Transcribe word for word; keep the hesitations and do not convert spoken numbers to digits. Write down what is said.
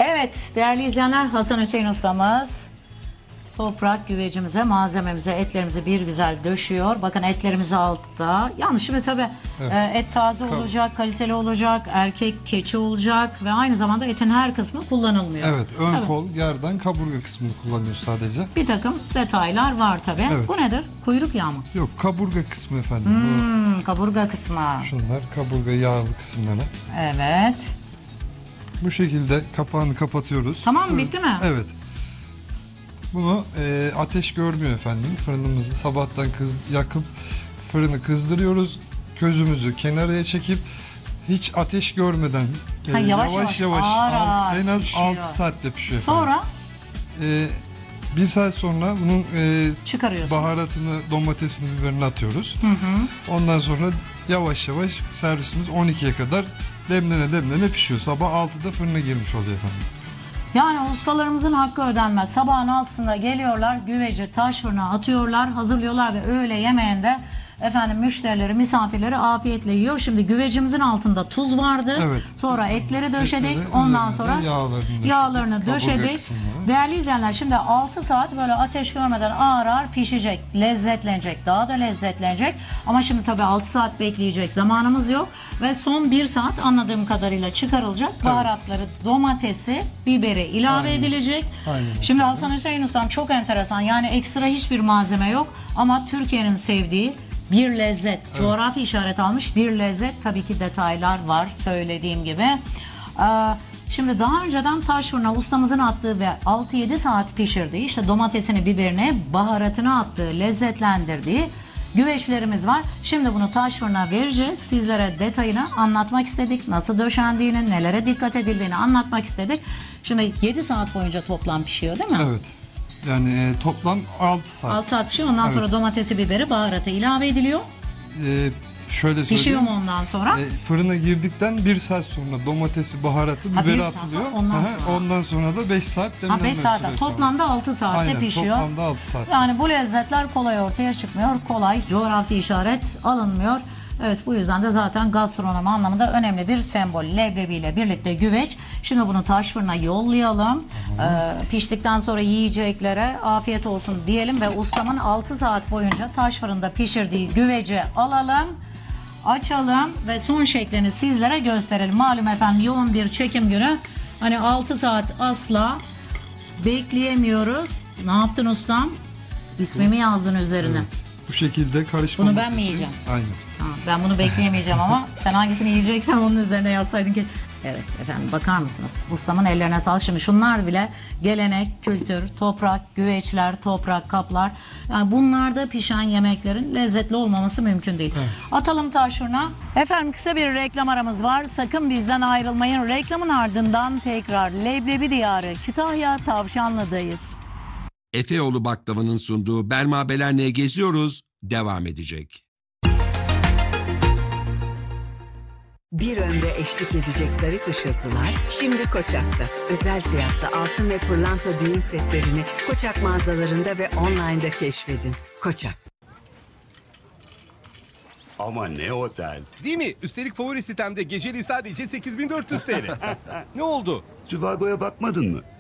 Evet değerli izleyenler, Hasan Hüseyin ustamız toprak güvecimize, malzememize, etlerimizi bir güzel döşüyor. Bakın etlerimiz altta. Yalnız şimdi tabii Evet. e, et taze Kab- olacak, kaliteli olacak, erkek keçi olacak ve aynı zamanda etin her kısmı kullanılmıyor. Evet, ön Tabii. kol, gerdan, kaburga kısmını kullanıyoruz sadece. Bir takım detaylar var tabii. Evet. Bu nedir? Kuyruk yağı mı? Yok, kaburga kısmı efendim. Hmm, kaburga kısmı. Bu, şunlar kaburga yağlı kısımları. Evet. Bu şekilde kapağını kapatıyoruz. Tamam, Fırın- bitti mi? Evet. Bunu e, ateş görmüyor efendim. Fırınımızı sabahtan kız, yakıp fırını kızdırıyoruz. Közümüzü kenarıya çekip hiç ateş görmeden e, Ha, yavaş yavaş, ağır al- ağır en az pişiyor. altı saatte pişiyor efendim. Sonra E, bir saat sonra bunun e, çıkarıyorsun. baharatını, domatesini, biberini atıyoruz. Hı hı. Ondan sonra yavaş yavaş servisimiz on ikiye kadar demlene demlene pişiyor. Sabah altıda fırına girmiş oluyor efendim. Yani ustalarımızın hakkı ödenmez. Sabahın altısında geliyorlar, güveci taş fırına atıyorlar, hazırlıyorlar ve öğle yemeğinde efendim müşterileri, misafirleri afiyetle yiyor. Şimdi güvecimizin altında tuz vardı. Evet. Sonra etleri döşedik. Etleri, Ondan üzerine sonra de yağlarını, yağlarını kaburga döşedik. kısımları. Değerli izleyenler, şimdi altı saat böyle ateş görmeden ağır ağır pişecek, lezzetlenecek, daha da lezzetlenecek. Ama şimdi tabii altı saat bekleyecek zamanımız yok ve son bir saat anladığım kadarıyla çıkarılacak. Baharatları, domatesi, biberi ilave Aynen. edilecek. Aynen. Şimdi Hasan Hüseyin ustam çok enteresan. Yani ekstra hiçbir malzeme yok ama Türkiye'nin sevdiği bir lezzet. Evet. Coğrafi işaret almış bir lezzet. Tabii ki detaylar var söylediğim gibi. Ee, şimdi daha önceden taş fırına ustamızın attığı ve altı yedi saat pişirdiği, işte domatesini, biberini, baharatını attığı, lezzetlendirdiği güveçlerimiz var. Şimdi bunu taş fırına vereceğiz. Sizlere detayını anlatmak istedik. Nasıl döşendiğini, nelere dikkat edildiğini anlatmak istedik. Şimdi yedi saat boyunca toplam pişiyor değil mi? Evet. Yani e, toplam altı saat. altı saat pişiyor. Ondan Evet. sonra domatesi, biberi, baharatı ilave ediliyor. E, şöyle Pişiyor söyleyeyim. mu ondan sonra? E, fırına girdikten bir saat sonra domatesi, baharatı, Ha, biberi bir saat atılıyor. sonra, ondan Aha, sonra. ondan sonra da beş saat Ha, demlenme beş saat. süresi var. Toplamda altı saatte Aynen, pişiyor. toplamda altı saat. Yani bu lezzetler kolay ortaya çıkmıyor. Kolay coğrafi işaret alınmıyor. Evet, bu yüzden de zaten gastronomi anlamında önemli bir sembol. Leblebi ile birlikte güveç. Şimdi bunu taş fırına yollayalım. Ee, piştikten sonra yiyeceklere afiyet olsun diyelim ve ustamın altı saat boyunca taş fırında pişirdiği güveci alalım. Açalım ve son şeklini sizlere gösterelim. Malum efendim, yoğun bir çekim günü. Hani altı saat asla bekleyemiyoruz. Ne yaptın ustam? İsmimi yazdın üzerine. Evet. Bu şekilde karışmaması Bunu ben mi için- yiyeceğim? Aynen. Tamam, ben bunu bekleyemeyeceğim ama sen hangisini yiyeceksen onun üzerine yazsaydın ki. Evet efendim, bakar mısınız? Ustamın ellerine sağlık. Şimdi şunlar bile gelenek, kültür, toprak, güveçler, toprak, kaplar. Yani bunlarda pişen yemeklerin lezzetli olmaması mümkün değil. Evet. Atalım taş fırına. Efendim, kısa bir reklam aramız var. Sakın bizden ayrılmayın. Reklamın ardından tekrar Leblebi Diyarı Kütahya Tavşanlı'dayız. Efeoğlu Baklava'nın sunduğu Belma Belen'le geziyoruz devam edecek. Bir ömre eşlik edecek zarif ışıltılar şimdi Koçak'ta. Özel fiyatta altın ve pırlanta düğün setlerini Koçak mağazalarında ve online'da keşfedin. Koçak. Ama ne otel. Değil mi? Üstelik favori sitemde geceliği sadece sekiz bin dört yüz T L. Ne oldu? Trivago'ya bakmadın mı?